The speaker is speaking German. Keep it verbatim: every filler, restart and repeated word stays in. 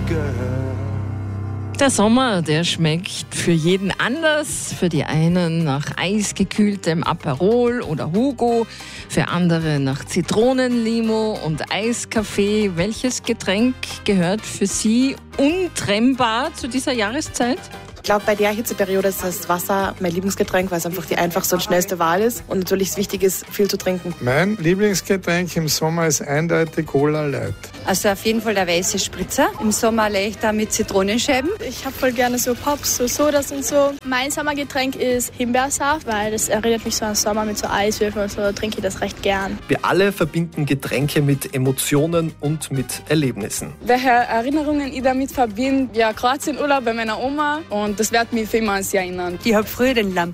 gehört. Der Sommer, der schmeckt für jeden anders. Für die einen nach eisgekühltem Aperol oder Hugo, für andere nach Zitronenlimo und Eiskaffee. Welches Getränk gehört für Sie untrennbar zu dieser Jahreszeit? Ich glaube, bei der Hitzeperiode ist das Wasser mein Lieblingsgetränk, weil es einfach die einfachste und schnellste Wahl ist. Und natürlich ist wichtig ist, viel zu trinken. Mein Lieblingsgetränk im Sommer ist eindeutig Cola Light. Also auf jeden Fall der weiße Spritzer. Im Sommer leichter mit Zitronenscheiben. Ich habe voll gerne so Pops, so Sodas und so. Mein Sommergetränk ist Himbeersaft, weil das erinnert mich so an Sommer mit so Eiswürfeln und so, trinke ich das recht gern. Wir alle verbinden Getränke mit Emotionen und mit Erlebnissen. Welche Erinnerungen ich damit verbinde? Ja, Kroatienurlaub bei meiner Oma und das wird mich für immer an sie erinnern. Ich habe früher den Lamp